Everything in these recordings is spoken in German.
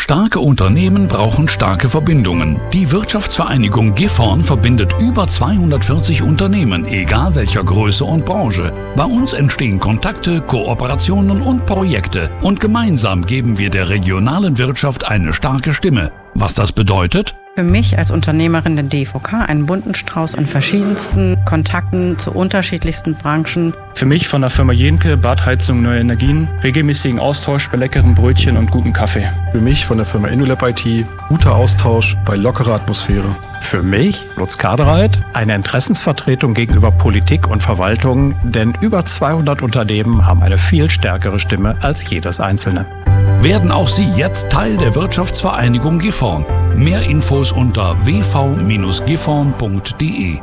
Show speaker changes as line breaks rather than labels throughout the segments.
Starke Unternehmen brauchen starke Verbindungen. Die Wirtschaftsvereinigung Gifhorn verbindet über 240 Unternehmen, egal welcher Größe und Branche. Bei uns entstehen Kontakte, Kooperationen und Projekte. Und gemeinsam geben wir der regionalen Wirtschaft eine starke Stimme. Was das bedeutet?
Für mich als Unternehmerin der DEVK einen bunten Strauß an verschiedensten Kontakten zu unterschiedlichsten Branchen.
Für mich von der Firma Jenke, Badheizung Neue Energien, regelmäßigen Austausch bei leckeren Brötchen und gutem Kaffee.
Für mich von der Firma InnoLab IT, guter Austausch bei lockerer Atmosphäre.
Für mich, Lutz Kadereit, eine Interessensvertretung gegenüber Politik und Verwaltung, denn über 200 Unternehmen haben eine viel stärkere Stimme als jedes einzelne.
Werden auch Sie jetzt Teil der Wirtschaftsvereinigung Gifhorn. Mehr Infos unter wv-gifhorn.de.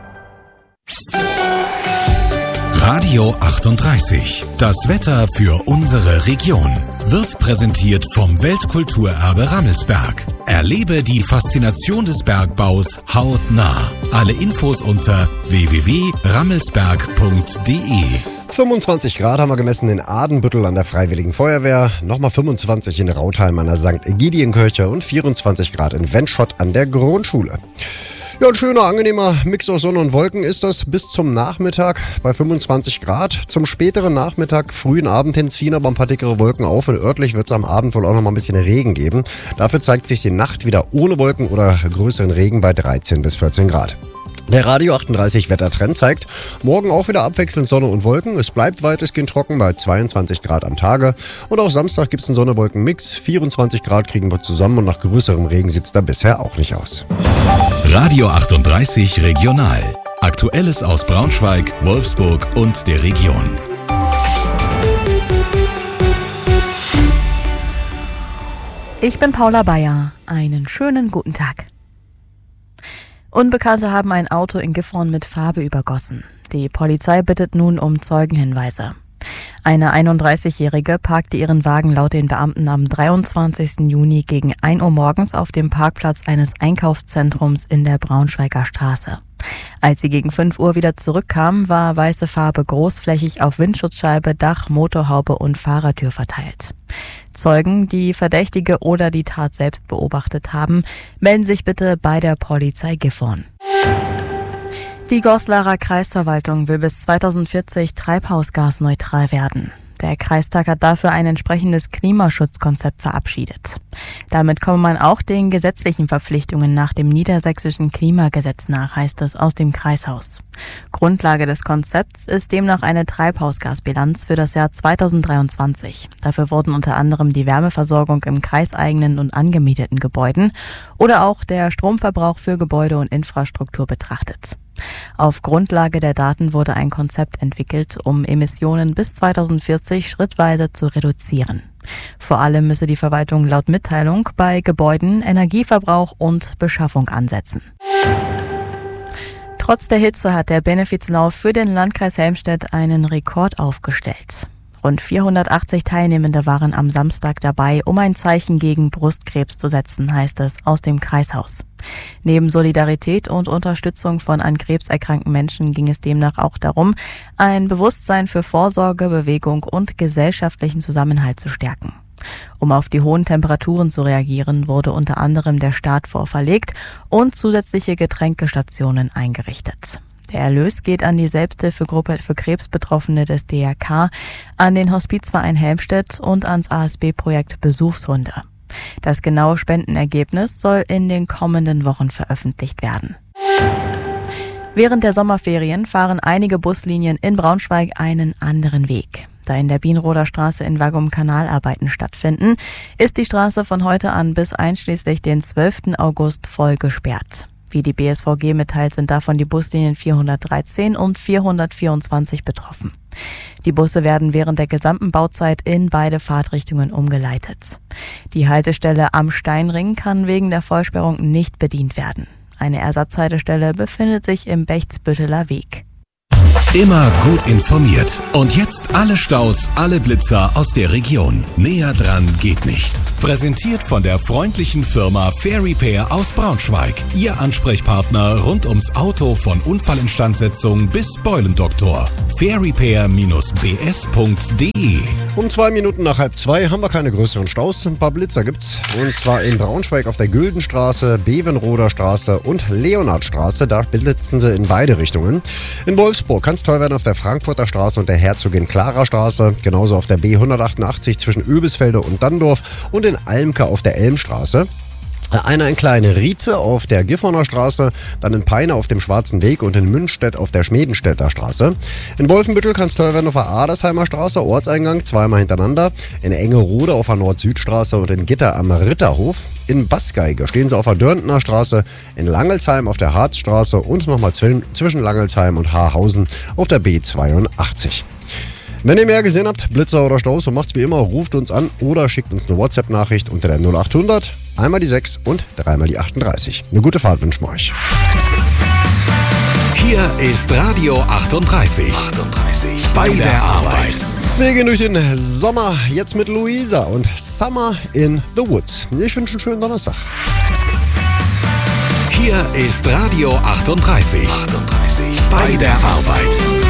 Radio 38. Das Wetter für unsere Region wird präsentiert vom Weltkulturerbe Rammelsberg. Erlebe die Faszination des Bergbaus hautnah. Alle Infos unter www.rammelsberg.de.
25 Grad haben wir gemessen in Adenbüttel an der Freiwilligen Feuerwehr, nochmal 25 in Rautheim an der St. Gidienkirche und 24 Grad in Wendschott an der Grundschule. Ja, ein schöner, angenehmer Mix aus Sonne und Wolken ist das bis zum Nachmittag bei 25 Grad. Zum späteren Nachmittag, frühen Abend hin ziehen aber ein paar dickere Wolken auf und örtlich wird es am Abend wohl auch noch mal ein bisschen Regen geben. Dafür zeigt sich die Nacht wieder ohne Wolken oder größeren Regen bei 13 bis 14 Grad. Der Radio 38 Wettertrend zeigt morgen auch wieder abwechselnd Sonne und Wolken. Es bleibt weitestgehend trocken bei 22 Grad am Tage. Und auch Samstag gibt es einen Sonne-Wolken-Mix. 24 Grad kriegen wir zusammen und nach größerem Regen sieht es da bisher auch nicht aus.
Radio 38 Regional. Aktuelles aus Braunschweig, Wolfsburg und der Region.
Ich bin Paula Bayer. Einen schönen guten Tag. Unbekannte haben ein Auto in Gifhorn mit Farbe übergossen. Die Polizei bittet nun um Zeugenhinweise. Eine 31-Jährige parkte ihren Wagen laut den Beamten am 23. Juni gegen 1 Uhr morgens auf dem Parkplatz eines Einkaufszentrums in der Braunschweiger Straße. Als sie gegen 5 Uhr wieder zurückkam, war weiße Farbe großflächig auf Windschutzscheibe, Dach, Motorhaube und Fahrertür verteilt. Zeugen, die Verdächtige oder die Tat selbst beobachtet haben, melden sich bitte bei der Polizei Gifhorn. Die Goslarer Kreisverwaltung will bis 2040 treibhausgasneutral werden. Der Kreistag hat dafür ein entsprechendes Klimaschutzkonzept verabschiedet. Damit komme man auch den gesetzlichen Verpflichtungen nach dem Niedersächsischen Klimagesetz nach, heißt es aus dem Kreishaus. Grundlage des Konzepts ist demnach eine Treibhausgasbilanz für das Jahr 2023. Dafür wurden unter anderem die Wärmeversorgung im kreiseigenen und angemieteten Gebäuden oder auch der Stromverbrauch für Gebäude und Infrastruktur betrachtet. Auf Grundlage der Daten wurde ein Konzept entwickelt, um Emissionen bis 2040 schrittweise zu reduzieren. Vor allem müsse die Verwaltung laut Mitteilung bei Gebäuden, Energieverbrauch und Beschaffung ansetzen. Trotz der Hitze hat der Benefizlauf für den Landkreis Helmstedt einen Rekord aufgestellt. Rund 480 Teilnehmende waren am Samstag dabei, um ein Zeichen gegen Brustkrebs zu setzen, heißt es aus dem Kreishaus. Neben Solidarität und Unterstützung von an Krebs erkrankten Menschen ging es demnach auch darum, ein Bewusstsein für Vorsorge, Bewegung und gesellschaftlichen Zusammenhalt zu stärken. Um auf die hohen Temperaturen zu reagieren, wurde unter anderem der Starttor verlegt und zusätzliche Getränkestationen eingerichtet. Der Erlös geht an die Selbsthilfegruppe für Krebsbetroffene des DRK, an den Hospizverein Helmstedt und ans ASB-Projekt Besuchsrunde. Das genaue Spendenergebnis soll in den kommenden Wochen veröffentlicht werden. Während der Sommerferien fahren einige Buslinien in Braunschweig einen anderen Weg. Da in der Bienroder Straße in Waggum Kanalarbeiten stattfinden, ist die Straße von heute an bis einschließlich den 12. August voll gesperrt. Wie die BSVG mitteilt, sind davon die Buslinien 413 und 424 betroffen. Die Busse werden während der gesamten Bauzeit in beide Fahrtrichtungen umgeleitet. Die Haltestelle am Steinring kann wegen der Vollsperrung nicht bedient werden. Eine Ersatzhaltestelle befindet sich im Bechtsbütteler Weg.
Immer gut informiert. Und jetzt alle Staus, alle Blitzer aus der Region. Näher dran geht nicht. Präsentiert von der freundlichen Firma Fair Repair aus Braunschweig. Ihr Ansprechpartner rund ums Auto von Unfallinstandsetzung bis Beulendoktor. fairrepair-bs.de.
Um 2 Minuten nach 1:30 haben wir keine größeren Staus. Ein paar Blitzer gibt's. Und zwar in Braunschweig auf der Güldenstraße, Bevenroder Straße und Leonhardstraße. Da blitzen sie in beide Richtungen. In Wolfsburg kann es toll werden auf der Frankfurter Straße und der Herzogin Clara Straße. Genauso auf der B188 zwischen Öbisfelde und Danndorf und in Almke auf der Elmstraße. Einer in Kleine Rietze auf der Gifhorner Straße, dann in Peine auf dem Schwarzen Weg und in Münstedt auf der Schmedenstädter Straße. In Wolfenbüttel kann es teuer werden auf der Adersheimer Straße, Ortseingang zweimal hintereinander. In Engerode auf der Nord-Süd-Straße und in Gitter am Ritterhof. In Baßgeige stehen sie auf der Dörntner Straße, in Langelsheim auf der Harzstraße und nochmal zwischen Langelsheim und Haarhausen auf der B82. Wenn ihr mehr gesehen habt, Blitzer oder Staus, so macht's wie immer, ruft uns an oder schickt uns eine WhatsApp-Nachricht unter der 0800, einmal die 6 und dreimal die 38. Eine gute Fahrt wünschen wir euch.
Hier ist Radio 38. Bei der Arbeit.
Wir gehen durch den Sommer jetzt mit Luisa und Summer in the Woods. Ich wünsche einen schönen Donnerstag.
Hier ist Radio 38. Bei der Arbeit.